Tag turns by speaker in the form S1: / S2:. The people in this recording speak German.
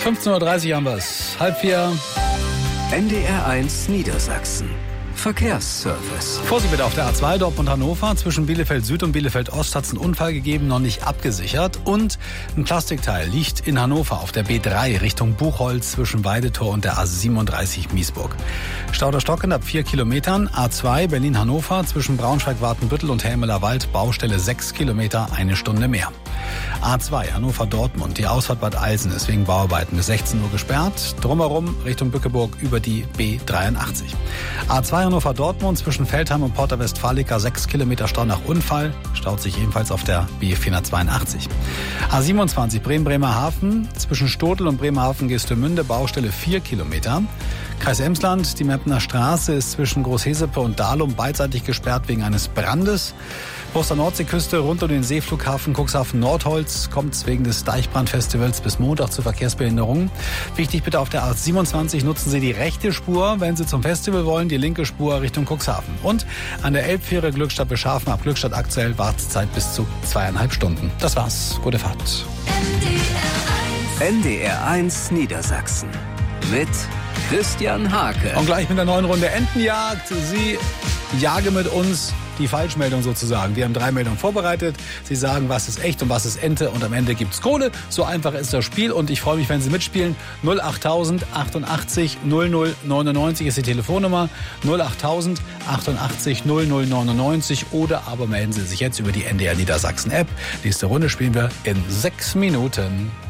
S1: 15.30 Uhr haben wir es. 3:30.
S2: NDR1 Niedersachsen. Verkehrsservice.
S1: Vorsicht bitte auf der A2 Dortmund-Hannover. Zwischen Bielefeld Süd und Bielefeld Ost hat es einen Unfall gegeben, noch nicht abgesichert. Und ein Plastikteil liegt in Hannover auf der B3 Richtung Buchholz zwischen Weidetor und der A37 Miesburg. Stau der Stocken ab 4 Kilometern. A2 Berlin-Hannover zwischen Braunschweig-Wartenbüttel und Helmeler Wald. Baustelle 6 Kilometer, 1 Stunde mehr. A2 Hannover-Dortmund. Die Ausfahrt Bad Eilsen ist wegen Bauarbeiten bis 16 Uhr gesperrt. Drumherum Richtung Bückeburg über die B83. A2 Hannover-Dortmund zwischen Feldheim und Porta Westfalica 6 Kilometer Stau nach Unfall. Staut sich ebenfalls auf der B482. A27 Bremen-Bremerhaven zwischen Stotel und Bremerhaven-Geestemünde. Baustelle 4 Kilometer. Kreis Emsland, die Meppner Straße ist zwischen Großhesepe und Dahlum beidseitig gesperrt wegen eines Brandes. Poster Nordseeküste rund um den Seeflughafen Cuxhaven Nordholz kommt es wegen des Deichbrandfestivals bis Montag zu Verkehrsbehinderungen. Wichtig bitte auf der A27 nutzen Sie die rechte Spur, wenn Sie zum Festival wollen, die linke Spur Richtung Cuxhaven. Und an der Elbfähre Glückstadt-Beschafen ab Glückstadt aktuell Wartezeit bis zu 2,5 Stunden. Das war's. Gute Fahrt.
S2: NDR1 Niedersachsen mit Christian Hake.
S1: Und gleich mit der neuen Runde Entenjagd. Sie jagen mit uns die Falschmeldung sozusagen. Wir haben 3 Meldungen vorbereitet. Sie sagen, was ist echt und was ist Ente und am Ende gibt's Kohle. So einfach ist das Spiel und ich freue mich, wenn Sie mitspielen. 08000 88 00 99 ist die Telefonnummer. 08000 88 00 99 oder aber melden Sie sich jetzt über die NDR Niedersachsen App. Nächste Runde spielen wir in 6 Minuten.